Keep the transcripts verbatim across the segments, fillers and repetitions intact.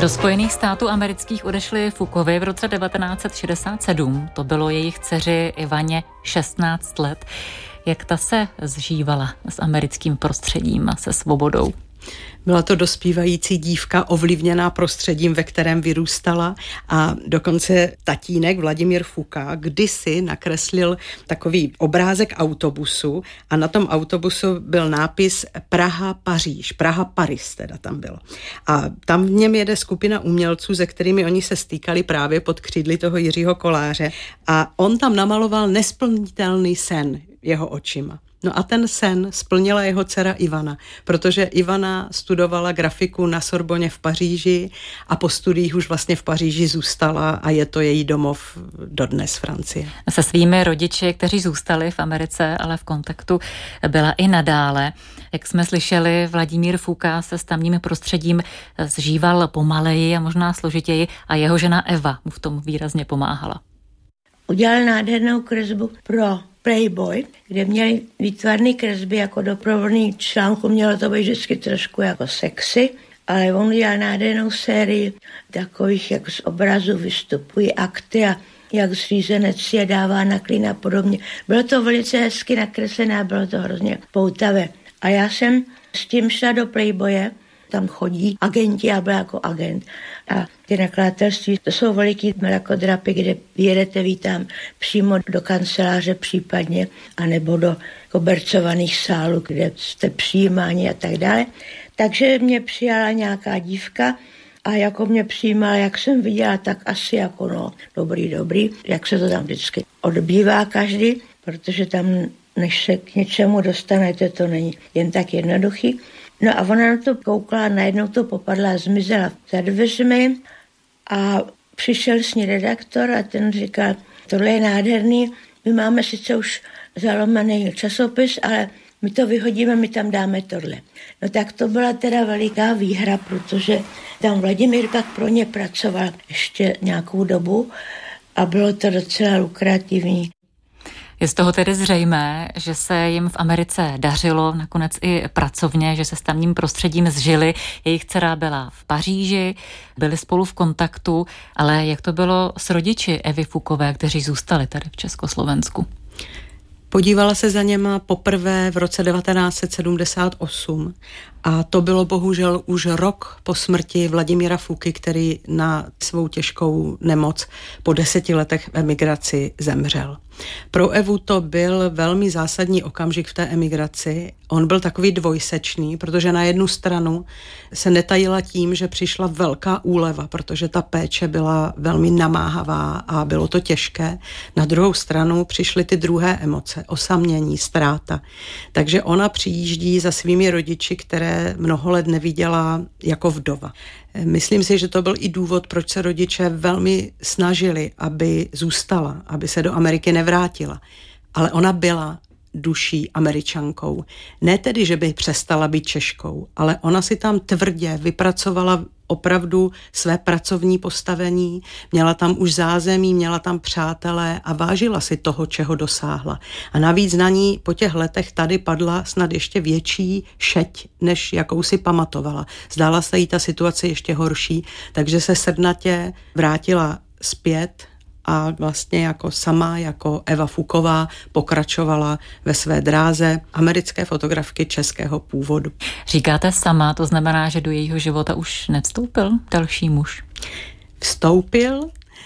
Do Spojených států amerických odešli Foucaultovi v roce devatenáct set šedesát sedm. To bylo jejich dceři Ivaně šestnáct let. Jak ta se zžívala s americkým prostředím a se svobodou? Byla to dospívající dívka ovlivněná prostředím, ve kterém vyrůstala, a dokonce tatínek Vladimír Foucault kdysi nakreslil takový obrázek autobusu a na tom autobusu byl nápis Praha-Paříž, Praha-Paris teda tam bylo. A tam v něm jede skupina umělců, se kterými oni se stýkali právě pod křídly toho Jiřího Koláře, a on tam namaloval nesplnitelný sen jeho očima. No a ten sen splnila jeho dcera Ivana, protože Ivana studovala grafiku na Sorboně v Paříži a po studiích už vlastně v Paříži zůstala a je to její domov dodnes Francie. Se svými rodiči, kteří zůstali v Americe, ale v kontaktu byla i nadále. Jak jsme slyšeli, Vladimír Foucault se s tamním prostředím zžíval pomaleji a možná složitěji a jeho žena Eva mu v tom výrazně pomáhala. Udělal nádhernou kresbu pro Playboy, kde měli výtvarné kresby jako doprovodný článku, mělo to být vždycky trošku jako sexy, ale on udělal nádhernou sérii takových, jak z obrazu vystupují akty a jak zřízenec je dává na klín a podobně. Bylo to velice hezky nakreslené, bylo to hrozně poutavé. A já jsem s tím šla do Playboye, tam chodí agenti, já byla jako agent. A ty nakladatelství, to jsou veliký mrakodrapy, kde vyjedete, vítám, přímo do kanceláře případně, anebo do kobercovaných sálů, kde jste přijímáni a tak dále. Takže mě přijala nějaká dívka a jako mě přijímala, jak jsem viděla, tak asi jako no, dobrý, dobrý, jak se to tam vždycky odbývá každý, protože tam, než se k něčemu dostanete, to není jen tak jednoduchý. No a ona na to koukala, najednou to popadla a zmizela za dveřmi a přišel s ní redaktor a ten říkal, tohle je nádherný, my máme sice už zalomený časopis, ale my to vyhodíme, my tam dáme tohle. No tak to byla teda veliká výhra, protože tam Vladimír pak pro ně pracoval ještě nějakou dobu a bylo to docela lukrativní. Je z toho tedy zřejmé, že se jim v Americe dařilo, nakonec i pracovně, že se s tamním prostředím zžili. Jejich dcera byla v Paříži, byli spolu v kontaktu, ale jak to bylo s rodiči Evy Foucaultové, kteří zůstali tady v Československu? Podívala se za něma poprvé v roce devatenáct set sedmdesát osm a to bylo bohužel už rok po smrti Vladimíra Fouky, který na svou těžkou nemoc po deseti letech v emigraci zemřel. Pro Evu to byl velmi zásadní okamžik v té emigraci. On byl takový dvojsečný, protože na jednu stranu se netajila tím, že přišla velká úleva, protože ta péče byla velmi namáhavá a bylo to těžké. Na druhou stranu přišly ty druhé emoce, osamění, ztráta. Takže ona přijíždí za svými rodiči, které mnoho let neviděla jako vdova. Myslím si, že to byl i důvod, proč se rodiče velmi snažili, aby zůstala, aby se do Ameriky nevrátila. Ale ona byla duší Američankou. Ne tedy, že by přestala být Češkou, ale ona si tam tvrdě vypracovala opravdu své pracovní postavení, měla tam už zázemí, měla tam přátelé a vážila si toho, čeho dosáhla. A navíc na ní po těch letech tady padla snad ještě větší šeť, než jakou si pamatovala. Zdála se jí ta situace ještě horší, takže se srdnatě vrátila zpět a vlastně jako sama, jako Eva Foucaultová pokračovala ve své dráze americké fotografky českého původu. Říkáte sama, to znamená, že do jejího života už nevstoupil další muž? Vstoupil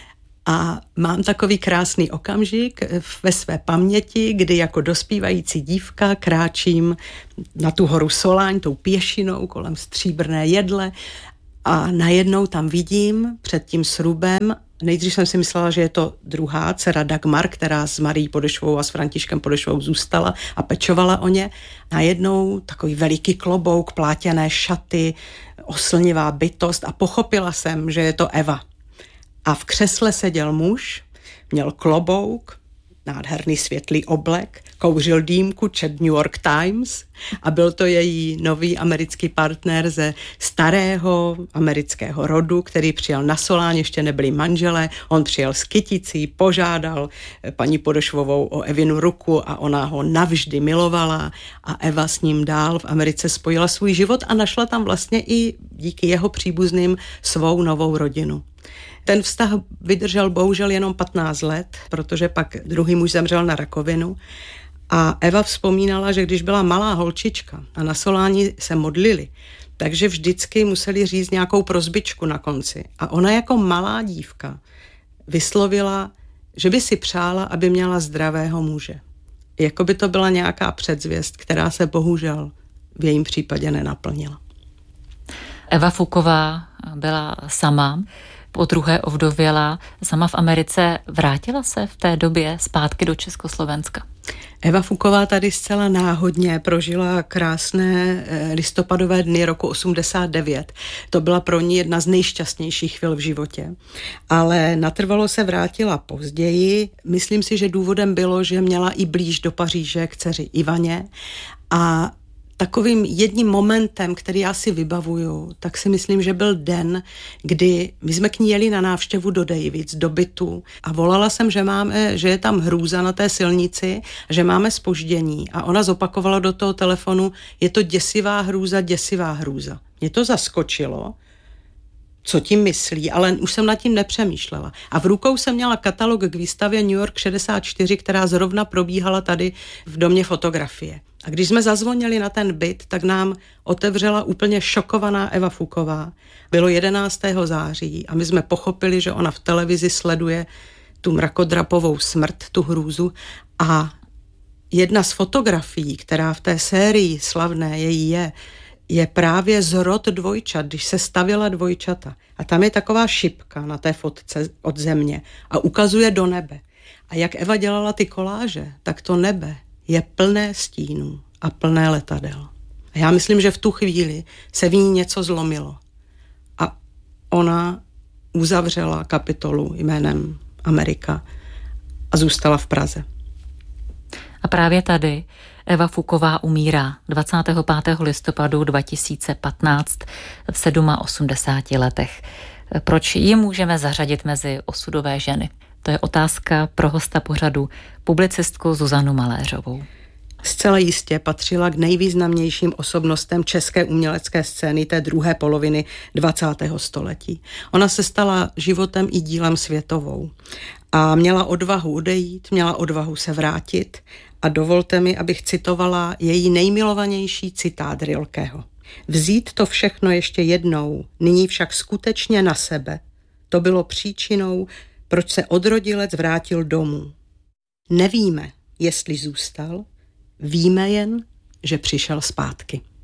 a mám takový krásný okamžik ve své paměti, kdy jako dospívající dívka kráčím na tu horu Soláň, tou pěšinou kolem Stříbrné jedle a najednou tam vidím před tím srubem. Nejdřív jsem si myslela, že je to druhá dcera Dagmar, která s Marií Podešvou a s Františkem Podešvou zůstala a pečovala o ně. Najednou takový veliký klobouk, plátěné šaty, oslnivá bytost a pochopila jsem, že je to Eva. A v křesle seděl muž, měl klobouk, nádherný světlý oblek, kouřil dýmku, čet New York Times a byl to její nový americký partner ze starého amerického rodu, který přijel na Solán, ještě nebyli manželé, on přijel s kyticí, požádal paní Podošvovou o Evinu ruku a ona ho navždy milovala a Eva s ním dál v Americe spojila svůj život a našla tam vlastně i díky jeho příbuzným svou novou rodinu. Ten vztah vydržel bohužel jenom patnáct let, protože pak druhý muž zemřel na rakovinu a Eva vzpomínala, že když byla malá holčička a na Soláni se modlili, takže vždycky museli říct nějakou prosbičku na konci. A ona jako malá dívka vyslovila, že by si přála, aby měla zdravého muže. Jako by to byla nějaká předzvěst, která se bohužel v jejím případě nenaplnila. Eva Fuková byla sama, po druhé ovdověla, sama v Americe. Vrátila se v té době zpátky do Československa? Eva Fuková tady zcela náhodně prožila krásné listopadové dny roku osmdesát devět. To byla pro ní jedna z nejšťastnějších chvil v životě. Ale natrvalo se vrátila později. Myslím si, že důvodem bylo, že měla i blíž do Paříže k dceři Ivaně a takovým jedním momentem, který já si vybavuju, tak si myslím, že byl den, kdy my jsme k ní jeli na návštěvu do Davids, do bytu a volala jsem, že máme, že je tam hrůza na té silnici, že máme zpoždění a ona zopakovala do toho telefonu, je to děsivá hrůza, děsivá hrůza. Mě to zaskočilo, co tím myslí, ale už jsem nad tím nepřemýšlela. A v rukou jsem měla katalog k výstavě New York šedesát čtyři, která zrovna probíhala tady v domě fotografie. A když jsme zazvonili na ten byt, tak nám otevřela úplně šokovaná Eva Fuková. Bylo jedenáctého září a my jsme pochopili, že ona v televizi sleduje tu mrakodrapovou smrt, tu hrůzu a jedna z fotografií, která v té sérii slavné její je, je právě zrod dvojčat, když se stavěla dvojčata. A tam je taková šipka na té fotce od země a ukazuje do nebe. A jak Eva dělala ty koláže, tak to nebe je plné stínů a plné letadel. A já myslím, že v tu chvíli se v ní něco zlomilo. A ona uzavřela kapitolu jménem Amerika a zůstala v Praze. A právě tady Eva Fuková umírá dvacátého pátého listopadu dva tisíce patnáct v osmdesáti sedmi letech. Proč ji můžeme zařadit mezi osudové ženy? To je otázka pro hosta pořadu, publicistku Zuzanu Maléřovou. Zcela jistě patřila k nejvýznamnějším osobnostem české umělecké scény té druhé poloviny dvacátého století. Ona se stala životem i dílem světovou a měla odvahu odejít, měla odvahu se vrátit a dovolte mi, abych citovala její nejmilovanější citát Rilkeho. Vzít to všechno ještě jednou, nyní však skutečně na sebe, to bylo příčinou, proč se odrodilec vrátil domů. Nevíme, jestli zůstal, víme jen, že přišel zpátky.